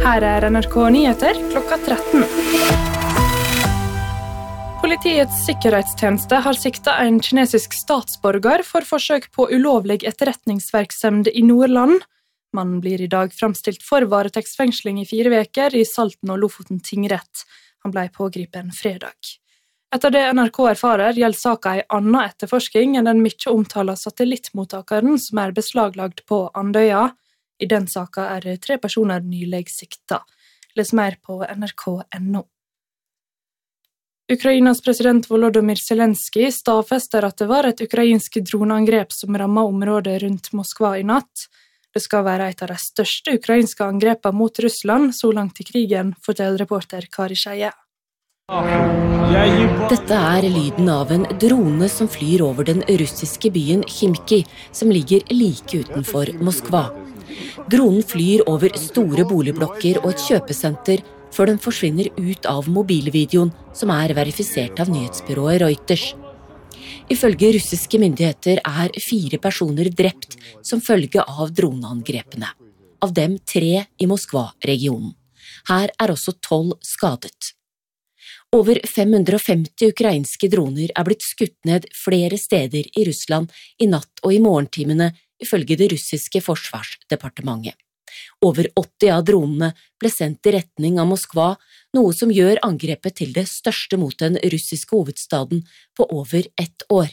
Her NRK Nyheter klokka 13. Politiets sikkerhetstjeneste har siktet en kinesisk statsborger for forsøk på ulovlig etterretningsvirksomhet i Nordland. Mannen blir I dag fremstilt for varetektsfengsling I 4 uker I Salten og Lofoten tingrett. Han ble pågripen fredag. Etter det NRK erfarer, gjelder saken en annen etterforsking enn den mye omtalte satellittmottakeren som beslaglagt på Andøya. I den saken 3 personer nylig siktet. Les mer på nrk.no. Ukrainas president Volodymyr Zelensky stadfester at det var et ukrainsk droneangrep som rammet området rundt Moskva I natt. Det skal være et av de største ukrainske angrepene mot Russland så langt I krigen, forteller reporter Kari Skeie. Dette lyden av en drone som flyr over den russiske byen Khimki, som ligger like utenfor Moskva. Dronen flyr over store boligblokker og et kjøpesenter, før den forsvinner ut av mobilvideoen, som verifisert av nyhetsbyrået Reuters. Ifølge russiske myndigheter 4 personer drept som følge av droneangrepene. Av dem 3 I Moskva-regionen. Her også 12 skadet. Over 550 ukrainske droner blitt skutt ned flere steder I Russland I natt og I morgentimene, ifølge det russiske forsvarsdepartementet. Over 80 av dronene ble sendt I retning av Moskva, noe som gjør angrepet til det største mot den russiske hovedstaden på over 1 år.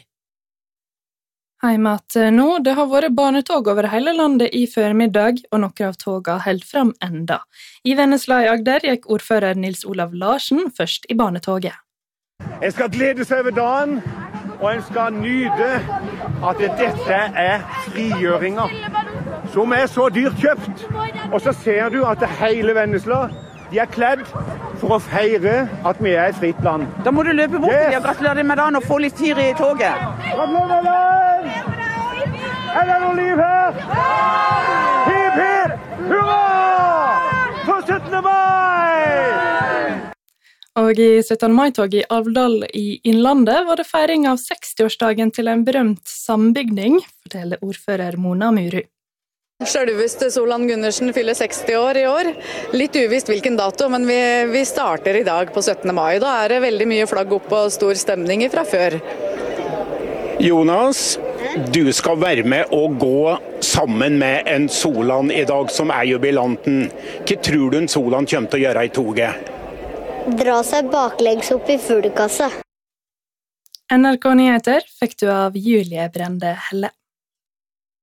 Hjemme nå, det har vært barnetog over hele landet I førmiddag, og noen av togene holder frem enda. I Vennesla I Agder gikk ordfører Nils Olav Larsen først I barnetoget. En skal glede seg over dagen, og en skal nyte at dette frigjøringer, som så dyrt kjøpt. Og så ser du at hele Vennesla, de kledd for å feire at vi et fritt land. Da må du løpe bort og gratulere med dagen og få litt fyr I toget. Gratulerer! Er det noe liv her? Hip, hip! Hurra! For 17. mai! Og I 17. mai-tog I Alvdal I Innlandet var det feiring av 60-årsdagen til en berømt sambygning, forteller ordfører Mona Muru. Selveste Solan Gundersen fyller 60 år I år. Litt uvisst hvilken dato, men vi starter I dag på 17. mai. Da det veldig mye flagg opp og stor stemning fra før. Jonas, du skal være med og gå sammen med en Solan I dag som jubilanten. Hva tror du en Solan kommer til å gjøre I toget? Dra seg baklengs opp I fuglekassa. NRK Nyheter fikk du av Julie Brende Helle.